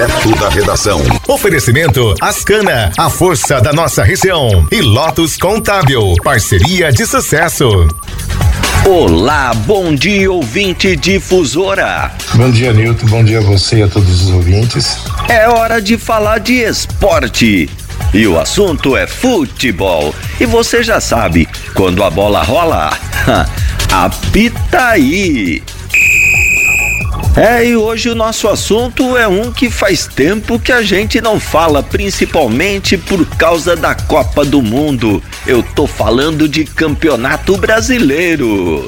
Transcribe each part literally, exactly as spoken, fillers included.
Da redação. Oferecimento Ascana, a força da nossa região. E Lotus Contábil, parceria de sucesso. Olá, bom dia, ouvinte difusora. Bom dia, Nilton, bom dia a você e a todos os ouvintes. É hora de falar de esporte. E o assunto é futebol. E você já sabe, quando a bola rola, apita aí. É, e hoje o nosso assunto é um que faz tempo que a gente não fala, principalmente por causa da Copa do Mundo. Eu tô falando de Campeonato Brasileiro.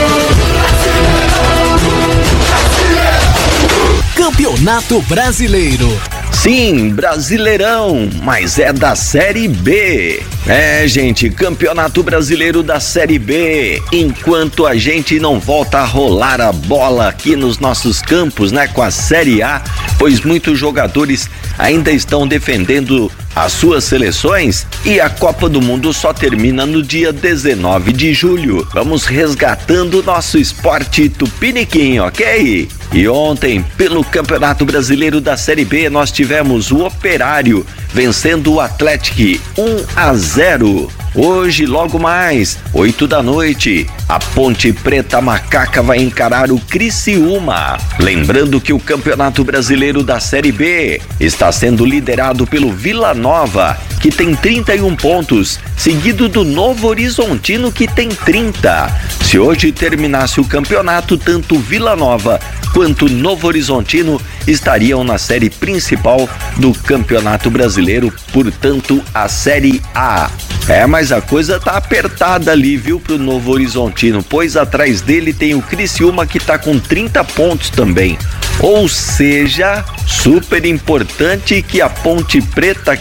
Campeonato Brasileiro. Sim, Brasileirão, mas é da Série B. É, gente, Campeonato Brasileiro da Série B. Enquanto a gente não volta a rolar a bola aqui nos nossos campos, né, com a Série A, pois muitos jogadores ainda estão defendendo as suas seleções e a Copa do Mundo só termina no dia dezenove de julho. Vamos resgatando o nosso esporte tupiniquim, ok? E ontem, pelo Campeonato Brasileiro da Série B, nós tivemos o Operário vencendo o Atlético um a zero. Hoje, logo mais, oito da noite, a Ponte Preta Macaca vai encarar o Criciúma. Lembrando que o Campeonato Brasileiro da Série B está sendo liderado pelo Vila Nova, que tem trinta e um pontos, seguido do Novo Horizontino, que tem trinta. Se hoje terminasse o campeonato, tanto Vila Nova quanto Novo Horizontino estariam na série principal do Campeonato Brasileiro, portanto a Série A. É, mas a coisa tá apertada ali, viu, pro Novo Horizontino, pois atrás dele tem o Criciúma, que tá com trinta pontos também. Ou seja, super importante que a Ponte Preta